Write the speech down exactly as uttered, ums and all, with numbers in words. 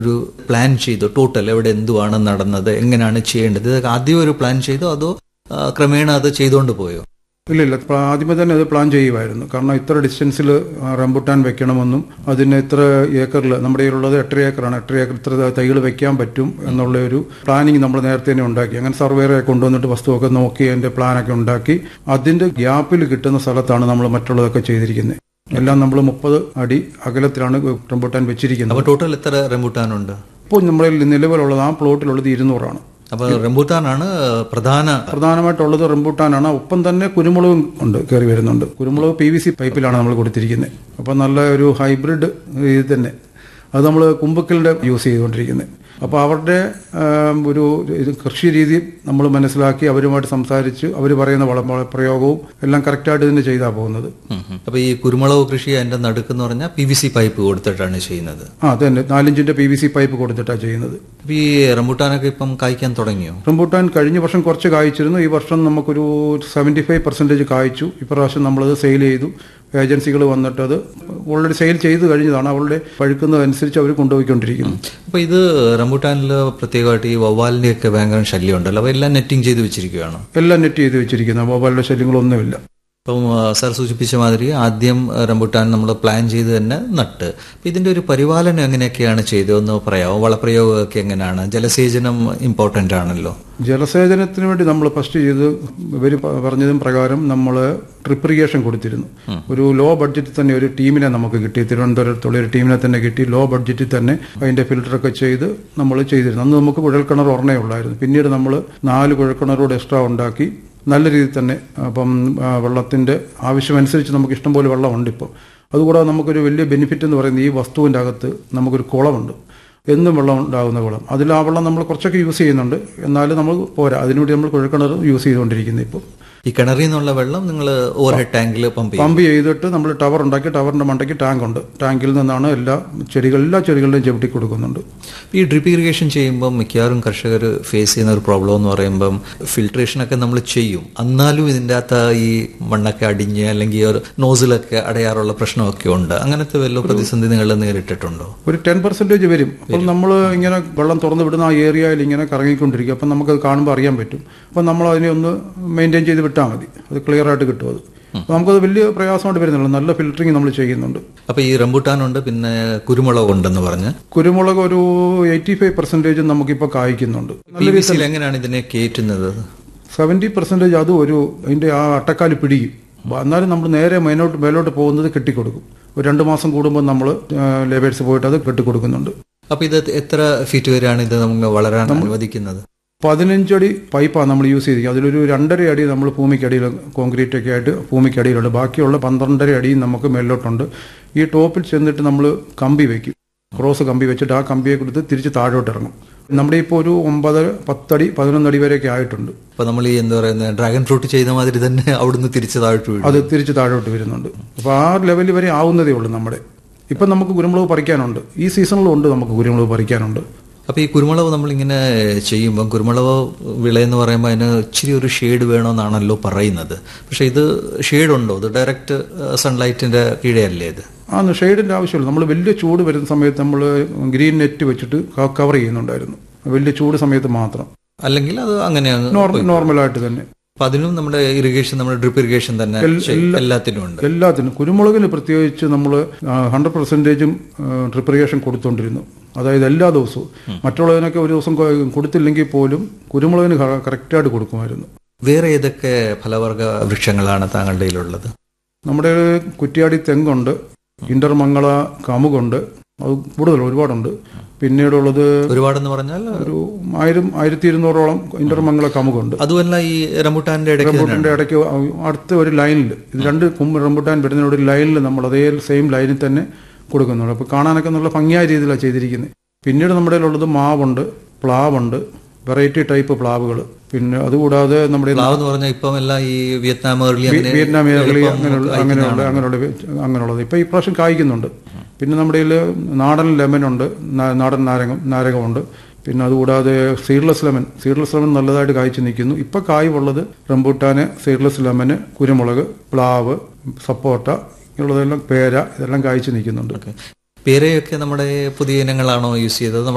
ഒരു പ്ലാൻ ചെയ്തോ? ടോട്ടൽ എവിടെ എന്തുവാണ് നടന്നത്, എങ്ങനെയാണ് ചെയ്യേണ്ടത്, ഇതൊക്കെ ആദ്യം ഒരു പ്ലാൻ ചെയ്തോ അതോ ക്രമേണ അത് ചെയ്തുകൊണ്ട് പോയോ? ഇല്ല ഇല്ല ആദ്യമേ തന്നെ അത് പ്ലാൻ ചെയ്യുമായിരുന്നു. കാരണം ഇത്ര ഡിസ്റ്റൻസിൽ റംബുട്ടാൻ വെക്കണമെന്നും അതിന് ഇത്ര ഏക്കറിൽ, നമ്മുടെ കയ്യിലുള്ളത് എട്ടര ഏക്കറാണ്, എട്ടര ഏക്കർ ഇത്ര തൈകൾ വെക്കാൻ പറ്റും എന്നുള്ള ഒരു പ്ലാനിങ് നമ്മൾ നേരത്തെ തന്നെ ഉണ്ടാക്കി. അങ്ങനെ സർവേറെ കൊണ്ടുവന്നിട്ട് വസ്തുവൊക്കെ നോക്കി അതിന്റെ പ്ലാനൊക്കെ ഉണ്ടാക്കി അതിന്റെ ഗ്യാപ്പിൽ കിട്ടുന്ന സ്ഥലത്താണ് നമ്മൾ മറ്റുള്ളതൊക്കെ ചെയ്തിരിക്കുന്നത്. എല്ലാം നമ്മൾ മുപ്പത് അടി അകലത്തിലാണ് റംബുട്ടാൻ വെച്ചിരിക്കുന്നത്. അപ്പോൾ ടോട്ടൽ എത്ര റംബുട്ടാനുണ്ട്? ഇപ്പോൾ നമ്മുടെ നിലവിലുള്ളത് ആ പ്ലോട്ടിലുള്ളത് ഇരുന്നൂറാണ്. അപ്പോൾ റംബുട്ടാനാണ് പ്രധാന പ്രധാനമായിട്ടുള്ളത് റംബുട്ടാനാണ്. ഒപ്പം തന്നെ കുരുമുളകും ഉണ്ട്, കയറി വരുന്നുണ്ട്. കുരുമുളക് പി വി സി പൈപ്പിലാണ് നമ്മൾ കൊടുത്തിരിക്കുന്നത്. അപ്പം നല്ല ഒരു ഹൈബ്രിഡ് ഇത് തന്നെ, അത് നമ്മൾ കുമ്പക്കലിന്റെ യൂസ് ചെയ്തുകൊണ്ടിരിക്കുന്നത്. അപ്പോൾ അവരുടെ ഒരു കൃഷി രീതി നമ്മൾ മനസ്സിലാക്കി അവരുമായിട്ട് സംസാരിച്ച് അവർ പറയുന്ന വള പ്രയോഗവും എല്ലാം കറക്റ്റായിട്ട് ഇതിന് ചെയ്താൽ പോകുന്നത്. അപ്പോൾ ഈ കുരുമുളക് കൃഷി അതിന്റെ നടുക്കെന്ന് പറഞ്ഞാൽ പി വി സി പൈപ്പ് കൊടുത്തിട്ടാണ് ചെയ്യുന്നത്. ആ അത് തന്നെ, നാലിഞ്ചിന്റെ പി വി സി പൈപ്പ് കൊടുത്തിട്ടാണ് ചെയ്യുന്നത്. ഈ റംബുട്ടാനൊക്കെ ഇപ്പം കായ്ക്കാൻ തുടങ്ങിയോ? റംബുട്ടാൻ കഴിഞ്ഞ വർഷം കുറച്ച് കായ്ച്ചിരുന്നു. ഈ വർഷം നമുക്കൊരു സെവൻറ്റി ഫൈവ് പെർസെൻറ്റേജ് കായ്ച്ചു. ഇപ്രാവശ്യം നമ്മളത് സെയിൽ ചെയ്തു. ഏജൻസികൾ വന്നിട്ട് അത് ഓൾറെഡി സെയിൽ ചെയ്ത് കഴിഞ്ഞതാണ്. അവളുടെ പഴുക്കുന്നതനുസരിച്ച് അവർ കൊണ്ടുപോയിക്കൊണ്ടിരിക്കുന്നു. അപ്പോൾ ഇത് റംബുട്ടാനിൽ പ്രത്യേകമായിട്ട് ഈ വവ്വാലിന്റെ ഒക്കെ ഭയങ്കര ശല്യം ഉണ്ടല്ലോ, അപ്പോൾ എല്ലാം നെറ്റിംഗ് ചെയ്ത് വെച്ചിരിക്കുകയാണ്? എല്ലാം നെറ്റ് ചെയ്ത് വെച്ചിരിക്കുന്നത്, വവ്വാലിന്റെ ശല്യങ്ങളൊന്നുമില്ല. അപ്പം സാർ സൂചിപ്പിച്ച മാതിരി ആദ്യം റംബുട്ടാൻ നമ്മൾ പ്ലാൻ ചെയ്ത് തന്നെ നട്ട്. അപ്പം ഇതിന്റെ ഒരു പരിപാലനം എങ്ങനെയൊക്കെയാണ് ചെയ്തതെന്ന് പറയാമോ? വളപ്രയോഗമൊക്കെ എങ്ങനെയാണ്? ജലസേചനം ഇമ്പോർട്ടൻ്റ് ആണല്ലോ. ജലസേചനത്തിന് വേണ്ടി നമ്മൾ ഫസ്റ്റ് ചെയ്ത് ഇവർ പറഞ്ഞതും പ്രകാരം നമ്മൾ ഡ്രിപ്പ് ഇറിഗേഷൻ കൊടുത്തിരുന്നു. ഒരു ലോ ബഡ്ജറ്റിൽ തന്നെ ഒരു ടീമിനെ നമുക്ക് കിട്ടി, തിരുവനന്തപുരത്തുള്ള ഒരു ടീമിനെ തന്നെ കിട്ടി. ലോ ബഡ്ജറ്റിൽ തന്നെ അതിന്റെ ഫിൽറ്ററൊക്കെ ചെയ്ത് നമ്മൾ ചെയ്തിരുന്നു. അന്ന് നമുക്ക് കുഴൽക്കിണർ ഒരെണ്ണേ ഉള്ളായിരുന്നു. പിന്നീട് നമ്മൾ നാല് കുഴൽക്കിണറോട് എക്സ്ട്രാ ഉണ്ടാക്കി നല്ല രീതിയിൽ തന്നെ അപ്പം വെള്ളത്തിന്റെ ആവശ്യമനുസരിച്ച് നമുക്ക് ഇഷ്ടംപോലെ വെള്ളമുണ്ട് ഇപ്പോൾ. അതുകൂടാതെ നമുക്കൊരു വലിയ ബെനിഫിറ്റ് എന്ന് പറയുന്നത് ഈ വസ്തുവിൻ്റെ അകത്ത് നമുക്കൊരു കുളമുണ്ട്, എന്നും വെള്ളം ഉണ്ടാകുന്ന കുളം. അതിൽ ആ വെള്ളം നമ്മൾ കുറച്ചൊക്കെ യൂസ് ചെയ്യുന്നുണ്ട്, എന്നാലും നമ്മൾ പോരാ. അതിനുവേണ്ടി നമ്മൾ കുഴൽക്കിണർ യൂസ് ചെയ്തുകൊണ്ടിരിക്കുന്നത്. ഇപ്പോൾ ഈ കിണറിൽ നിന്നുള്ള വെള്ളം നിങ്ങൾ ഓവർഹെഡ് ടാങ്കിൽ പമ്പ് പമ്പ് ചെയ്തിട്ട് നമ്മൾ ടവർ ഉണ്ടാക്കി, ടവറിന്റെ മണ്ടയ്ക്ക് ടാങ്ക് ഉണ്ട്. ടാങ്കിൽ നിന്നാണ് എല്ലാ ചെടികൾ എല്ലാ ചെടികളുടെയും ചവിട്ടി കൊടുക്കുന്നുണ്ട്. ഈ ഡ്രിപ്പ് ഇറിഗേഷൻ ചെയ്യുമ്പം മിക്കവാറും കർഷകർ ഫേസ് ചെയ്യുന്ന ഒരു പ്രോബ്ലം എന്ന് പറയുമ്പം ഫിൽട്രേഷനൊക്കെ നമ്മൾ ചെയ്യും, എന്നാലും ഇതിൻ്റെ അകത്ത് ഈ മണ്ണൊക്കെ അടിഞ്ഞ് അല്ലെങ്കിൽ ഒരു നോസിലൊക്കെ അടയാറുള്ള പ്രശ്നമൊക്കെ ഉണ്ട്. അങ്ങനത്തെ വല്ല പ്രതിസന്ധി നിങ്ങൾ നേരിട്ടിട്ടുണ്ടോ? ഒരു ടെൻ പെർസെന്റേജ് വരും. അപ്പോൾ നമ്മൾ ഇങ്ങനെ വെള്ളം തുറന്നു വിടുന്ന ആ ഏരിയയിൽ ഇങ്ങനെ കറങ്ങിക്കൊണ്ടിരിക്കും. അപ്പം നമുക്കത് കാണുമ്പോൾ അറിയാൻ പറ്റും. അപ്പം നമ്മൾ അതിനെ ഒന്ന് മെയിൻറ്റെയിൻ ചെയ്ത് വിട്ടാൽ മതി, അത് ക്ലിയർ ആയിട്ട് കിട്ടും. അത് നമുക്കത് വലിയ പ്രയാസമായിട്ട് വരുന്നില്ല, നല്ല ഫിൽറ്ററിങ് നമ്മൾ ചെയ്യുന്നുണ്ട്. അപ്പൊ ഈ റംബുട്ടാനുണ്ട്, പിന്നെ കുരുമുളക് ഉണ്ടെന്ന് പറഞ്ഞ്. കുരുമുളക് ഒരു എയ്റ്റി ഫൈവ് പെർസെന്റേജ് നമുക്കിപ്പോൾ കായ്ക്കുന്നുണ്ട്. എങ്ങനെയാണ് ഇതിനെ കയറ്റുന്നത്? സെവന്റി പെർസെന്റേജ് അത് ഒരു അതിന്റെ ആ അട്ടക്കാല് പിടിക്കും. എന്നാലും നമ്മൾ നേരെ മേലോട്ട് മേലോട്ട് പോകുന്നത് കെട്ടിക്കൊടുക്കും. ഒരു രണ്ട് മാസം കൂടുമ്പോൾ നമ്മൾ ലേബേഴ്സ് പോയിട്ട് അത് കെട്ടിക്കൊടുക്കുന്നുണ്ട്. അപ്പൊ ഇത് എത്ര ഫീറ്റ് വരെയാണ് ഇത് നമുക്ക് വളരാൻ അനുവദിക്കുന്നത്? പതിനഞ്ചടി പൈപ്പാണ് നമ്മൾ യൂസ് ചെയ്തിരിക്കുന്നത്. അതിലൊരു രണ്ടര അടി നമ്മൾ ഭൂമിക്കടിയിൽ കോൺക്രീറ്റ് ഒക്കെ ആയിട്ട് ഭൂമിക്കടിയിലുണ്ട്. ബാക്കിയുള്ള പന്ത്രണ്ടര അടിയും നമുക്ക് മേലോട്ടുണ്ട്. ഈ ടോപ്പിൽ ചെന്നിട്ട് നമ്മൾ കമ്പി വയ്ക്കും, ക്രോസ് കമ്പി വെച്ചിട്ട് ആ കമ്പിയെ കൊടുത്ത് തിരിച്ച് താഴോട്ട് ഇറങ്ങും. നമ്മുടെ ഇപ്പോൾ ഒരു ഒമ്പത് പത്തടി പതിനൊന്നടി വരെയൊക്കെ ആയിട്ടുണ്ട്. അപ്പൊ നമ്മൾ ഈ എന്താ പറയുന്നത് ഡ്രാഗൺ ഫ്രൂട്ട് ചെയ്ത മാതിരി തന്നെ അവിടുന്ന് തിരിച്ച് താഴോട്ട് വീഴും. അത് തിരിച്ച് താഴോട്ട് വരുന്നുണ്ട്. അപ്പോൾ ആ ലെവലിൽ വരെ ആവുന്നതേ ഉള്ളൂ. നമ്മുടെ ഇപ്പം നമുക്ക് കുരുമുളക് പറിക്കാനുണ്ട്, ഈ സീസണിലും ഉണ്ട് നമുക്ക് കുരുമുളക് പറിക്കാനുണ്ട്. അപ്പോൾ ഈ കുരുമുളക് നമ്മളിങ്ങനെ ചെയ്യുമ്പം കുരുമുളക് വിളയെന്ന് പറയുമ്പോൾ അതിന് ഇച്ചിരി ഒരു ഷെയ്ഡ് വേണമെന്നാണല്ലോ പറയുന്നത്. പക്ഷേ ഇത് ഷെയ്ഡുണ്ടോ? ഇത് ഡയറക്റ്റ് സൺലൈറ്റിന്റെ കീഴെയല്ലേ ഇത്? ആ ഷെയ്ഡിന്റെ ആവശ്യമില്ല. നമ്മൾ വലിയ ചൂട് വരുന്ന സമയത്ത് നമ്മൾ ഗ്രീൻ നെറ്റ് വെച്ചിട്ട് കവർ ചെയ്യുന്നുണ്ടായിരുന്നു, വലിയ ചൂട് സമയത്ത് മാത്രം. അല്ലെങ്കിൽ അത് അങ്ങനെയാണ് നോർമലായിട്ട് തന്നെ. അപ്പൊ അതിനും നമ്മുടെ ഇറിഗേഷൻ, നമ്മുടെ ഡ്രിപ്പ് ഇറിഗേഷൻ തന്നെ എല്ലാത്തിനും ഉണ്ട്. എല്ലാത്തിനും. കുരുമുളകിന് പ്രത്യേകിച്ച് നമ്മൾ ഹൺഡ്രഡ് പെർസെന്റേജും ഡ്രിപ്പ് ഇറിഗേഷൻ കൊടുത്തോണ്ടിരുന്നു. അതായത് എല്ലാ ദിവസവും. മറ്റുള്ളതിനൊക്കെ ഒരു ദിവസം കൊടുത്തില്ലെങ്കിൽ പോലും കുരുമുളകിന് കറക്റ്റായിട്ട് കൊടുക്കുമായിരുന്നു. വേറെ ഏതൊക്കെ ഫലവർഗ വൃക്ഷങ്ങളാണ് താങ്കളുടെ കയ്യിലുള്ളത്? നമ്മുടെ കുറ്റ്യാടി തെങ്ങുണ്ട്, ഇന്റർമംഗള കമുകുണ്ട്, അത് കൂടുതൽ ഒരുപാടുണ്ട്. പിന്നീടുള്ളത് ഒരുപാടെന്ന് പറഞ്ഞാൽ ഒരു ആയിരം ആയിരത്തി ഇരുന്നൂറോളം ഇന്റർമംഗള കമുകുണ്ട്. അതുമല്ല ഈ റംബുട്ടാന്റെ റംബുട്ടാന്റെ ഇടയ്ക്ക് അടുത്ത ഒരു ലൈനിൽ, ഇത് രണ്ട് റംബുട്ടാൻ വരുന്ന ഒരു ലൈനിൽ നമ്മൾ അതേ സെയിം ലൈനിൽ തന്നെ കൊടുക്കുന്നുണ്ട്. അപ്പോൾ കാണാനൊക്കെ നല്ല ഭംഗിയായ രീതിയിലാണ് ചെയ്തിരിക്കുന്നത്. പിന്നീട് നമ്മുടെ ഉള്ളത് മാവുണ്ട്, പ്ലാവുണ്ട്, വെറൈറ്റി ടൈപ്പ് പ്ലാവുകൾ. പിന്നെ അതുകൂടാതെ നമ്മുടെ ഇപ്പം എല്ലാം ഈ വിയറ്റ്നാം വിയറ്റ്നാം ഏർലി അങ്ങനെയുള്ള അങ്ങനെയുള്ള അങ്ങനെയുള്ള അങ്ങനെയുള്ളത് ഇപ്പം ഇപ്രാവശ്യം കായ്ക്കുന്നുണ്ട്. പിന്നെ നമ്മുടെ കയ്യിൽ നാടൻ ലെമനുണ്ട്, നാടൻ നാരകം നാരകമുണ്ട്. പിന്നെ അതുകൂടാതെ സീഡ്ലെസ് ലെമൺ സീഡ്ലെസ് ലെമൺ നല്ലതായിട്ട് കായ്ച്ചു നിൽക്കുന്നു. ഇപ്പം കായുള്ളത് റംബൂട്ടാന്, സീഡ്ലെസ് ലെമന്, കുരുമുളക്, പ്ലാവ്, സപ്പോട്ട, ഇങ്ങനെയുള്ളതെല്ലാം പേര, ഇതെല്ലാം കായ്ച്ചു നിൽക്കുന്നുണ്ട്. പേരയൊക്കെ നമ്മുടെ പുതിയ ഇനങ്ങളാണോ യൂസ് ചെയ്തത്?